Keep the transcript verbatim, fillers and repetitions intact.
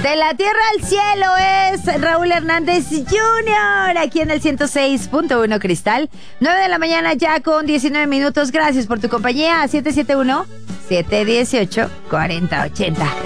De la tierra al cielo es Raúl Hernández junior Aquí en el ciento seis punto uno Cristal. nueve de la mañana ya con diecinueve minutos. Gracias por tu compañía. siete siete uno, siete uno ocho, cuatro cero ocho cero.